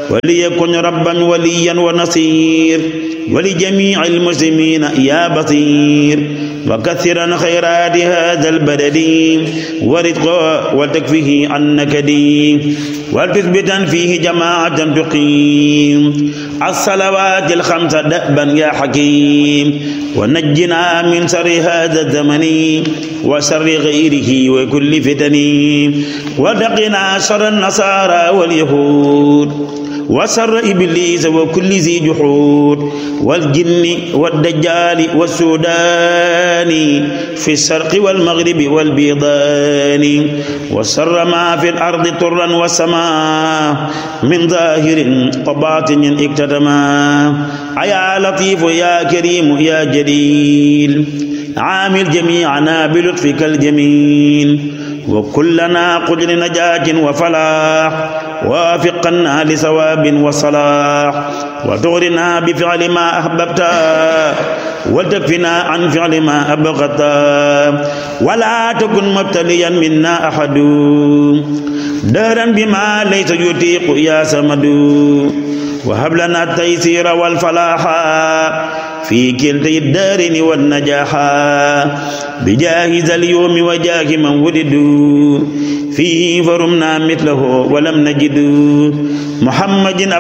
وليكن ربا وليا ونصير ولجميع المسلمين يا بصير وكثرا خيرات هذا البلد ورزقا وتكفيه عن نكدي وتثبتا فيه جماعة تقيم الصلوات الخمس دأبا يا حكيم ونجنا من شر هذا الزمن وشر غيره وكل فتن وتقنا شر النصارى واليهود وشر إبليس وكل ذي جحود والجن والدجال والسودان في الشرق والمغرب والبيضان وشر ما في الأرض طرا والسماء من ظاهر وباطن اكتتما يا لطيف يا كريم يا جليل عامل جميعنا بلطفك الجميل وكلنا قدر نجاة وفلاح وافقنا لثواب وصلاح وتغرنا بفعل ما أحببت وتكفنا عن فعل ما أبغضت ولا تكن مبتليا منا أحد دارا بما ليس يطيق يا سمد وهب لنا التيسير والفلاح في كلتا الدارين والنجاح بجاهز اليوم وجاه من ولدوا فيه فرمنا مثله ولم نجد محمد